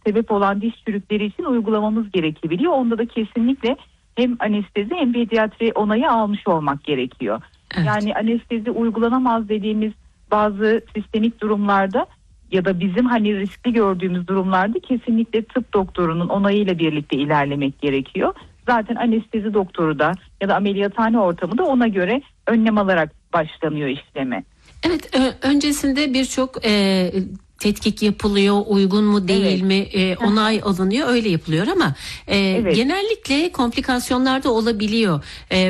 sebep olan diş çürükleri için uygulamamız gerekebiliyor. Onda da kesinlikle hem anestezi hem pediatri onayı almış olmak gerekiyor. Evet. Yani anestezi uygulanamaz dediğimiz bazı sistemik durumlarda ya da bizim hani riskli gördüğümüz durumlarda kesinlikle tıp doktorunun onayıyla birlikte ilerlemek gerekiyor. Zaten anestezi doktoru da ya da ameliyathane ortamı da ona göre önlem alarak başlanıyor işleme. Evet, öncesinde birçok tetkik yapılıyor, uygun mu değil mi, onay alınıyor, öyle yapılıyor ama genellikle komplikasyonlar da olabiliyor.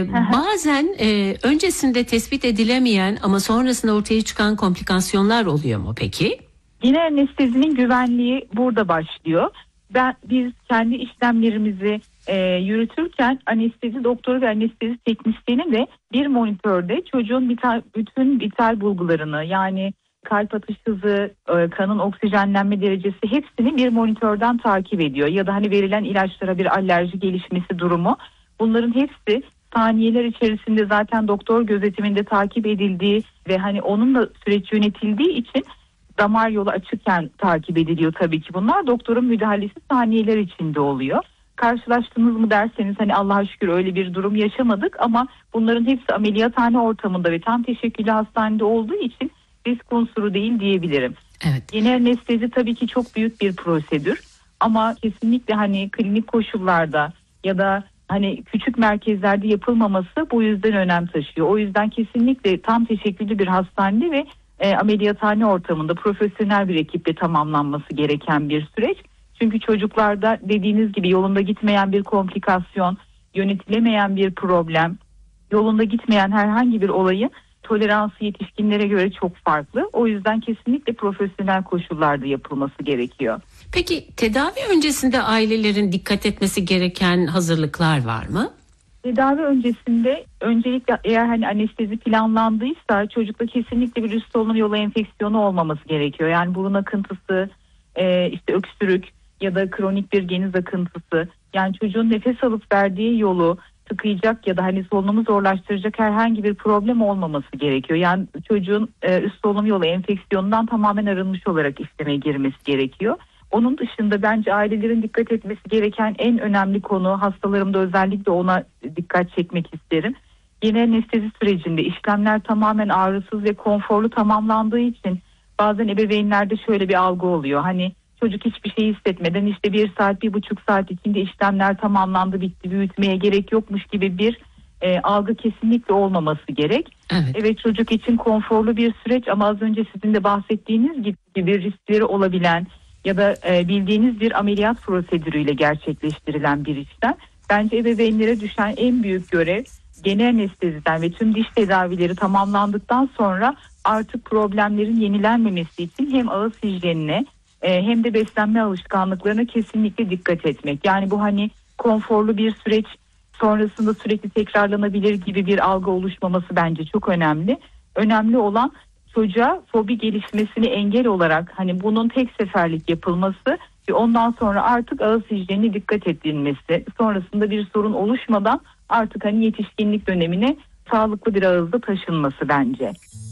Bazen öncesinde tespit edilemeyen ama sonrasında ortaya çıkan komplikasyonlar oluyor mu peki? Yine anestezinin güvenliği burada başlıyor. Biz kendi işlemlerimizi yürütürken anestezi doktoru ve anestezi teknisyeni de bir monitörde çocuğun bütün vital bulgularını, yani kalp atış hızı, kanın oksijenlenme derecesi, hepsini bir monitörden takip ediyor. Ya da hani verilen ilaçlara bir alerji gelişmesi durumu, bunların hepsi saniyeler içerisinde zaten doktor gözetiminde takip edildiği ve hani onunla süreç yönetildiği için damar yolu açıkken takip ediliyor tabii ki bunlar. Doktorun müdahalesi saniyeler içinde oluyor. Karşılaştınız mı derseniz hani Allah'a şükür öyle bir durum yaşamadık ama bunların hepsi ameliyathane ortamında ve tam teşekküllü hastanede olduğu için risk unsuru değil diyebilirim. Evet. Yeni anestezi tabii ki çok büyük bir prosedür ama kesinlikle hani klinik koşullarda ya da hani küçük merkezlerde yapılmaması bu yüzden önem taşıyor. O yüzden kesinlikle tam teşekküllü bir hastanede ve ameliyathane ortamında profesyonel bir ekiple tamamlanması gereken bir süreç. Çünkü çocuklarda dediğiniz gibi yolunda gitmeyen bir komplikasyon, yönetilemeyen bir problem, yolunda gitmeyen herhangi bir olayın toleransı yetişkinlere göre çok farklı. O yüzden kesinlikle profesyonel koşullarda yapılması gerekiyor. Peki tedavi öncesinde ailelerin dikkat etmesi gereken hazırlıklar var mı? Tedavi öncesinde öncelikle eğer hani anestezi planlandıysa çocukta kesinlikle bir üst solunum yolu enfeksiyonu olmaması gerekiyor. Yani burun akıntısı, işte öksürük ya da kronik bir geniz akıntısı, yani çocuğun nefes alıp verdiği yolu tıkayacak ya da hani solunumu zorlaştıracak herhangi bir problem olmaması gerekiyor. Yani çocuğun üst solunum yolu enfeksiyonundan tamamen arınmış olarak işleme girmesi gerekiyor. Onun dışında bence ailelerin dikkat etmesi gereken en önemli konu, hastalarımda özellikle ona dikkat çekmek isterim. Yeni anestezi sürecinde işlemler tamamen ağrısız ve konforlu tamamlandığı için bazen ebeveynlerde şöyle bir algı oluyor. Hani çocuk hiçbir şey hissetmeden işte 1 saat, 1,5 saat içinde işlemler tamamlandı, bitti, büyütmeye gerek yokmuş gibi bir algı kesinlikle olmaması gerek. Evet, çocuk için konforlu bir süreç ama az önce sizin de bahsettiğiniz gibi riskleri olabilen ya da bildiğiniz bir ameliyat prosedürüyle gerçekleştirilen bir işlem. Bence ebeveynlere düşen en büyük görev genel anesteziden ve tüm diş tedavileri tamamlandıktan sonra artık problemlerin yenilenmemesi için hem ağız hijyenine hem de beslenme alışkanlıklarına kesinlikle dikkat etmek. Yani bu hani konforlu bir süreç sonrasında sürekli tekrarlanabilir gibi bir algı oluşmaması bence çok önemli. Önemli olan çocuğa fobi gelişmesini engel olarak hani bunun tek seferlik yapılması ve ondan sonra artık ağız hijyenine dikkat edilmesi, sonrasında bir sorun oluşmadan artık hani yetişkinlik dönemine sağlıklı bir ağızda taşınması bence.